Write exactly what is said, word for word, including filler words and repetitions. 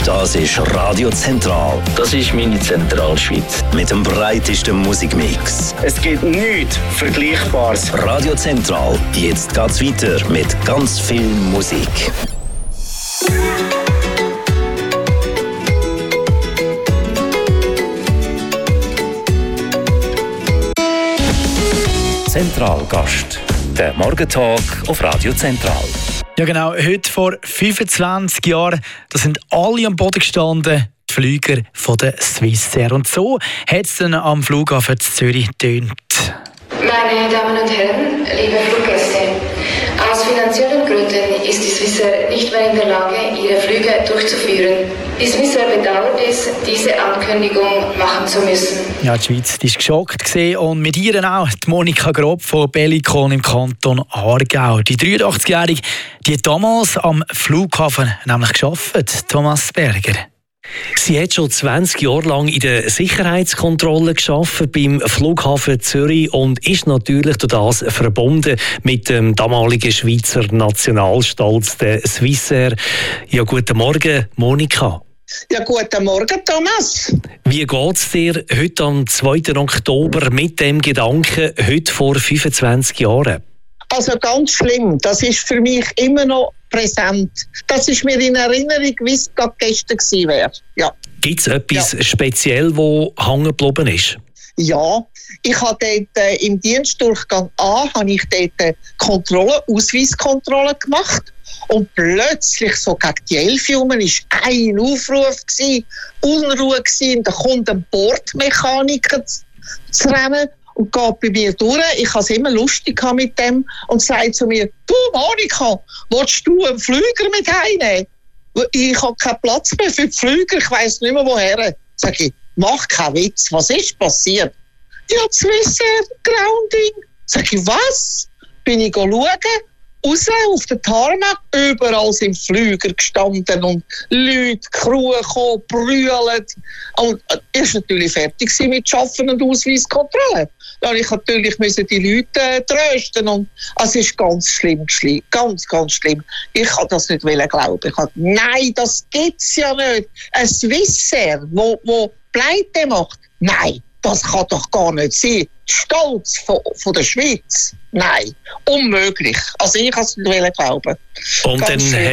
Das ist Radio Zentral. Das ist meine Zentralschweiz. Mit dem breitesten Musikmix. Es gibt nichts Vergleichbares. Radio Zentral. Jetzt geht's weiter mit ganz viel Musik. Zentralgast. Der Morgentalk auf Radio Zentral. Ja genau, heute vor fünfundzwanzig Jahren, da sind alle am Boden gestanden, die Flüger von der Swissair. Und so hat es dann am Flughafen Zürich getönt. Meine Damen und Herren, liebe Fluggäste, aus finanziellen Gründen ist die Swissair nicht mehr in der Lage, ihre Flüge durchzuführen. Die Swissair bedauert es, diese Ankündigung machen zu müssen. Ja, die Schweiz die ist geschockt gewesen, und mit ihr auch die Monika Grob von Bellicon im Kanton Aargau. Die dreiundachtzigjährige, die hat damals am Flughafen nämlich gearbeitet, Thomas Berger. Sie hat schon zwanzig Jahre lang in der Sicherheitskontrolle gearbeitet beim Flughafen Zürich und ist natürlich durch das verbunden mit dem damaligen Schweizer Nationalstolz, der Swissair. Ja, guten Morgen, Monika. Ja, guten Morgen, Thomas. Wie geht es dir heute am zweiten Oktober mit dem Gedanken, heute vor fünfundzwanzig Jahren? Also ganz schlimm. Das ist für mich immer noch präsent. Das ist mir in Erinnerung, wie es gerade gestern gewesen wäre. Ja. Gibt es etwas ja. speziell, das hängen geblieben ist? Ja, ich habe dort äh, im Dienstdurchgang A habe ich dort äh, Kontrolle, Ausweiskontrolle gemacht. Und plötzlich, so gegen die elf Uhr, war ein Aufruf gewesen, Unruhe gewesen, da kommt ein Bordmechaniker zu, zu rennen und geht bei mir durch. Ich hatte es immer lustig mit dem und sagt zu mir: Du Monika, willst du einen Flüger mit heimnehmen? Ich habe keinen Platz mehr für die Flüger, ich weiss nicht mehr woher. Sag ich: Mach keinen Witz, was ist passiert? Ja, Swissair Grounding. Sag ich: Was? Bin ich schauen? Raus auf den Tarmac, überall sind Flüger gestanden und Leute, Crew gekommen, brüllen. Und ich war natürlich fertig mit Schaffen und Ausweiskontrolle. Dann ich natürlich müssen die Leute äh, trösten. Und es ist ganz schlimm, schlimm, ganz, ganz schlimm. Ich kann das nicht glauben. Ich habe, nein, das gibt's ja nicht. Ein Swissair, wo, wo Pleite macht. Nein, das kann doch gar nicht sein. Stolz von, von der Schweiz. Nein, unmöglich. Also ich kann es nicht glauben. Und ganz dann